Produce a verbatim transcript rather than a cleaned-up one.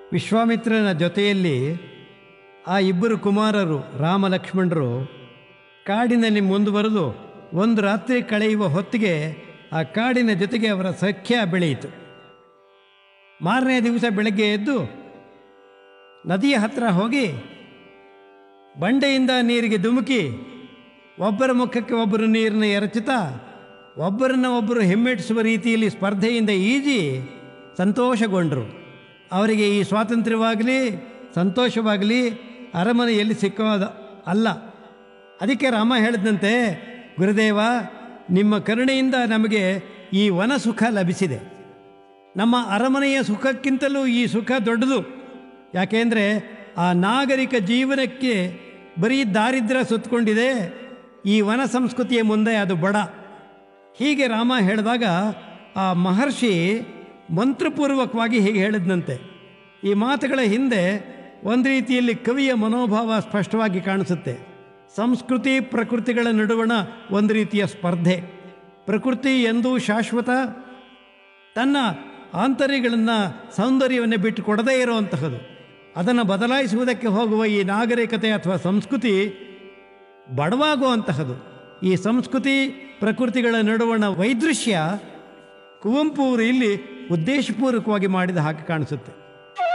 ವಿಶ್ವಾಮಿತ್ರನ ಜೊತೆಯಲ್ಲಿ ಆ ಇಬ್ಬರು ಕುಮಾರರು ರಾಮ ಲಕ್ಷ್ಮಣರು ಕಾಡಿನಲ್ಲಿ ಮುಂದುವರೆದು ಒಂದು ರಾತ್ರಿ ಕಳೆಯುವ ಹೊತ್ತಿಗೆ ಆ ಕಾಡಿನ ಜೊತೆಗೆ ಅವರ ಸಖ್ಯ ಬೆಳೆಯಿತು. ಮಾರನೇ ದಿವಸ ಬೆಳಗ್ಗೆ ಎದ್ದು ನದಿಯ ಹತ್ತಿರ ಹೋಗಿ ಬಂಡೆಯಿಂದ ನೀರಿಗೆ ಧುಮುಕಿ ಒಬ್ಬರ ಮುಖಕ್ಕೆ ಒಬ್ಬರು ನೀರನ್ನು ಎರಚುತ್ತಾ ಒಬ್ಬರನ್ನ ಒಬ್ಬರು ಹೆಮ್ಮೆಟ್ಟಿಸುವ ರೀತಿಯಲ್ಲಿ ಸ್ಪರ್ಧೆಯಿಂದ ಈಜಿ ಸಂತೋಷಗೊಂಡರು. ಅವರಿಗೆ ಈ ಸ್ವಾತಂತ್ರ್ಯವಾಗಲಿ ಸಂತೋಷವಾಗಲಿ ಅರಮನೆಯಲ್ಲಿ ಸಿಕ್ಕೋದ ಅಲ್ಲ. ಅದಕ್ಕೆ ರಾಮ ಹೇಳಿದಂತೆ, ಗುರುದೇವ, ನಿಮ್ಮ ಕರುಣೆಯಿಂದ ನಮಗೆ ಈ ವನ ಸುಖ ಲಭಿಸಿದೆ. ನಮ್ಮ ಅರಮನೆಯ ಸುಖಕ್ಕಿಂತಲೂ ಈ ಸುಖ ದೊಡ್ಡದು. ಯಾಕೆಂದರೆ ಆ ನಾಗರಿಕ ಜೀವನಕ್ಕೆ ಬರೀ ದಾರಿದ್ರ್ಯ ಸುತ್ತಕೊಂಡಿದೆ. ಈ ವನ ಸಂಸ್ಕೃತಿಯ ಮುಂದೆ ಅದು ಬಡ. ಹೀಗೆ ರಾಮ ಹೇಳಿದಾಗ ಆ ಮಹರ್ಷಿ ಮಂತ್ರಪೂರ್ವಕವಾಗಿ ಹೀಗೆ ಹೇಳಿದಂತೆ. ಈ ಮಾತುಗಳ ಹಿಂದೆ ಒಂದು ರೀತಿಯಲ್ಲಿ ಕವಿಯ ಮನೋಭಾವ ಸ್ಪಷ್ಟವಾಗಿ ಕಾಣಿಸುತ್ತೆ. ಸಂಸ್ಕೃತಿ ಪ್ರಕೃತಿಗಳ ನಡುವಣ ಒಂದು ರೀತಿಯ ಸ್ಪರ್ಧೆ. ಪ್ರಕೃತಿ ಎಂದೂ ಶಾಶ್ವತ, ತನ್ನ ಆಂತರ್ಯಗಳನ್ನು ಸೌಂದರ್ಯವನ್ನು ಬಿಟ್ಟು ಕೊಡದೇ ಇರುವಂತಹದ್ದು. ಅದನ್ನು ಬದಲಾಯಿಸುವುದಕ್ಕೆ ಹೋಗುವ ಈ ನಾಗರಿಕತೆ ಅಥವಾ ಸಂಸ್ಕೃತಿ ಬಡವಾಗುವಂತಹದ್ದು. ಈ ಸಂಸ್ಕೃತಿ ಪ್ರಕೃತಿಗಳ ನಡುವಣ ವೈದೃಶ್ಯ ಕುವೆಂಪು ಅವರು ಇಲ್ಲಿ ಉದ್ದೇಶಪೂರ್ವಕವಾಗಿ ಮಾಡಿದ ಹಾಗೆ ಕಾಣಿಸುತ್ತೆ.